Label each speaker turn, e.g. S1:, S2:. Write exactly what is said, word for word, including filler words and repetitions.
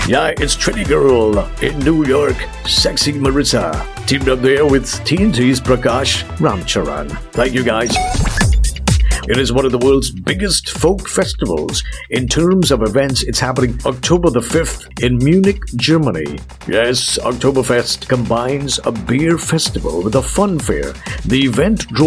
S1: Yeah, it's Trinity Girl in New York, Sexy Marissa. Teamed up there with T N T's Prakash Ramcharan. Thank you guys. It is one of the world's biggest folk festivals. In terms of events, it's happening October the fifth in Munich, Germany. Yes, Oktoberfest combines a beer festival with a fun fair. The event draws